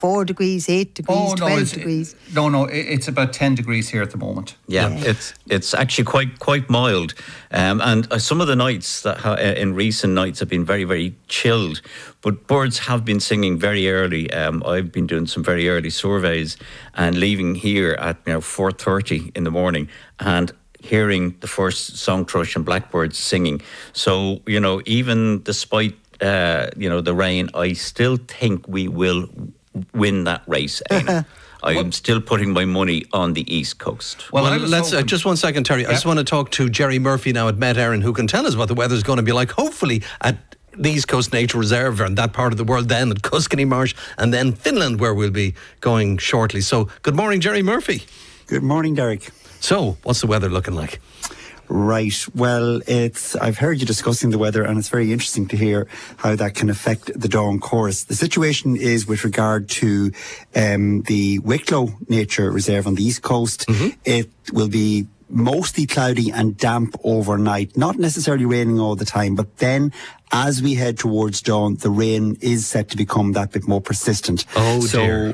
4 degrees, 8 degrees, 12 degrees. No, it's about 10 degrees here at the moment. Yeah. It's actually quite mild, and some of the nights that in recent nights have been very, very chilled. But birds have been singing very early. I've been doing some very early surveys and leaving here at 4:30 in the morning and hearing the first song thrush and blackbirds singing. So even despite the rain, I still think we will win that race, Éanna. I am still putting my money on the East Coast. Well let's just 1 second, Terry. I just want to talk to Jerry Murphy now at Met Éireann, who can tell us what the weather's going to be like, hopefully at the East Coast Nature Reserve and that part of the world, then at Tuscany Marsh, and then Finland, where we'll be going shortly. So good morning, Jerry Murphy. Good morning, Derek. So what's the weather looking like? Right. Well, I've heard you discussing the weather, and it's very interesting to hear how that can affect the dawn chorus. The situation is with regard to the Wicklow Nature Reserve on the East Coast. It will be mostly cloudy and damp overnight, not necessarily raining all the time, but then as we head towards dawn, the rain is set to become that bit more persistent. Dear.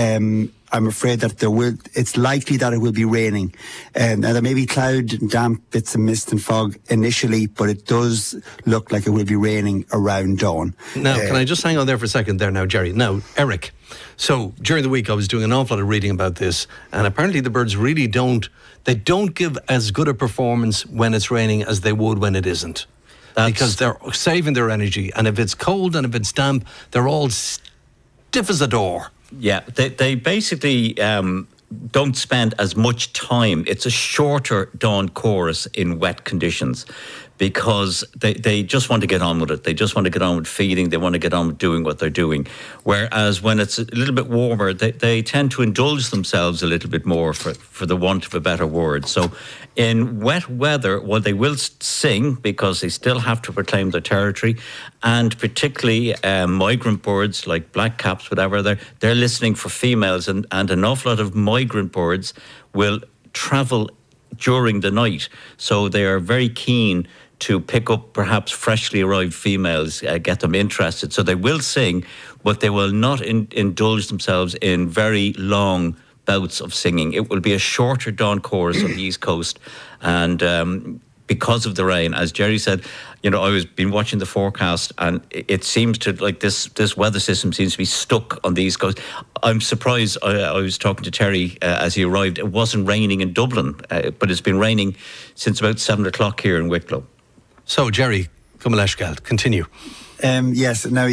I'm afraid that it's likely that it will be raining. Now there may be cloud and damp bits of mist and fog initially, but it does look like it will be raining around dawn. Now, can I just hang on there for a second there now, Jerry? Now, Eric, so during the week I was doing an awful lot of reading about this, and apparently the birds really don't give as good a performance when it's raining as they would when it isn't. Because they're saving their energy, and if it's cold and if it's damp, they're all stiff as a door. Yeah, they basically don't spend as much time. It's a shorter dawn chorus in wet conditions because they just want to get on with it. They just want to get on with feeding. They want to get on with doing what they're doing. Whereas when it's a little bit warmer, they tend to indulge themselves a little bit more, for the want of a better word. So in wet weather, well, they will sing because they still have to proclaim their territory, and particularly migrant birds like blackcaps, whatever, they're listening for females, and an awful lot of migrant birds will travel during the night. So they are very keen to pick up perhaps freshly arrived females, get them interested. So they will sing, but they will not indulge themselves in very long bouts of singing. It will be a shorter dawn chorus on the East Coast, and because of the rain, as Jerry said, I was been watching the forecast, and it seems to like this weather system seems to be stuck on the East Coast. I'm surprised. I was talking to Terry as he arrived. It wasn't raining in Dublin, but it's been raining since about 7 o'clock here in Wicklow. So, Jerry, continue. Yes. Now.